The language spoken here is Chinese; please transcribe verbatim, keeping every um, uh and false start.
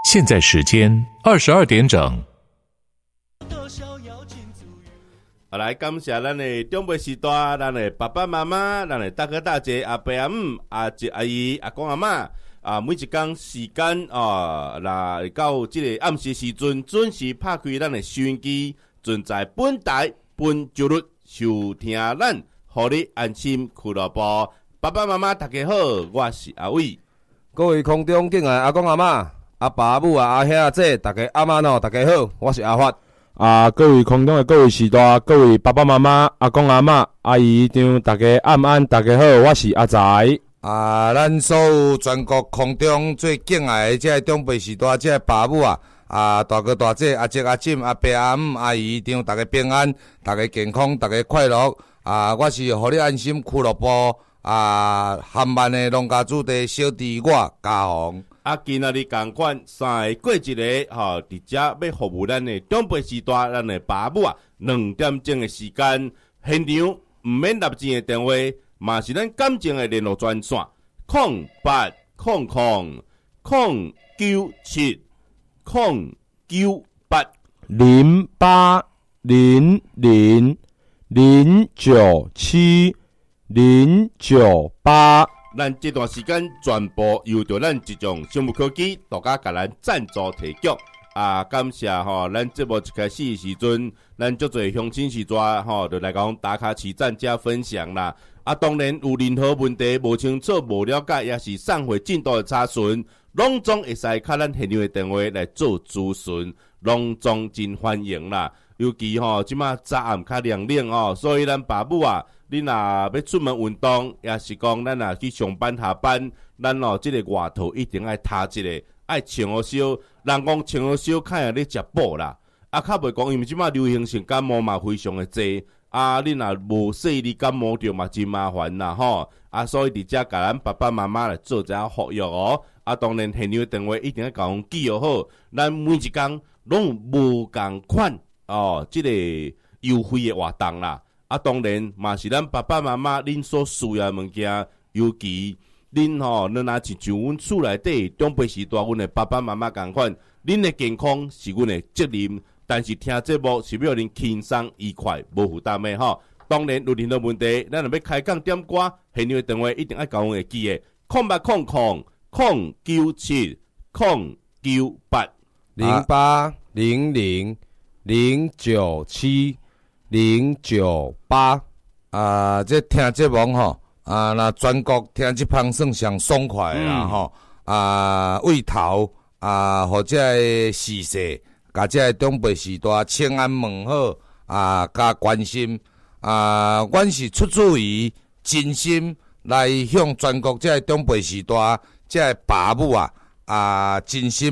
现在时间二十二点整。 好，来感谢咱的长辈时代，咱的爸爸妈妈，咱的大哥大姐、阿伯阿姆、阿姐阿姨、阿公阿嬷啊，每一天时间啊，来到这个暗时时阵，准时拍开咱的收音机，准在本台本周日收听咱，互你安心俱乐部。爸爸妈妈大家好，我是阿伟。 各位空中敬爱阿公阿嬷、阿爸阿母啊、阿兄阿姐，大家阿妈喏，大家好，我是阿发。 啊，各位空中的各位时代，各位爸爸妈妈、阿公阿嬷、阿姨丈，大家安安，大家好，我是阿财。 啊，咱所有全国空中最敬爱的这些长辈时代，这些爸母啊，啊，大哥大姐、阿叔阿婶、阿伯阿姆、阿姨丈，大家平安，大家健康，大家快乐。啊，我是互你安心俱乐部啊，含万的农家主的小弟我嘉宏。 啊，今仔日同款三个过一个吼，伫遮要服务咱的长辈时代，咱的爸母啊，两点钟的时间，现场毋免立钱的电话，嘛是咱感情的联络专线，零八零零零九七零九八零八零零零九七零九八。 咱这段时间全部由着咱一种生物科技独家甲咱赞助提供啊！感谢吼，咱节目一开始的时阵，咱足侪乡亲时代吼，就来讲打卡起赞加分享啦。啊，当然有任何问题无清楚、无了解，也是送货进度的查询，拢总会使卡咱现场的电话来做咨询，拢总真欢迎啦。尤其吼，即马早暗较凉冷哦，所以咱爸母啊。你若要出门运动，也是讲咱若去上班下班，咱哦即个外套一定爱踏一个，爱穿好少。人讲穿好少，看下你食补啦。啊，较袂讲，因为即马流行性感冒嘛非常的济。啊，你若无细粒感冒着嘛真麻烦啦吼。啊，所以伫遮甲咱爸爸妈妈来做一下服务哦。啊，当然现场的电话一定要甲阮记好，咱每一工拢无共款哦，即、这个优惠的活动啦。啊，当然嘛是咱爸爸妈妈恁所需要的物件，尤其恁吼，恁若是像阮厝内底长辈时代，阮的爸爸妈妈共款，恁的健康是阮的责任，但是听节目是要恁轻松愉快，无负担的吼。当然有任何问题，咱若要开讲点歌，现场的电话一定要甲阮会记的，空八空空空九七空九八零八零零零九七。零九八啊，这听节目吼啊，那全国听这旁算上爽快啦吼、嗯、啊，胃头啊，或者个时势，甲这长辈时代请安问好啊，加关心啊，阮是出自于真心来向全国这长辈时代这爸母啊啊真心。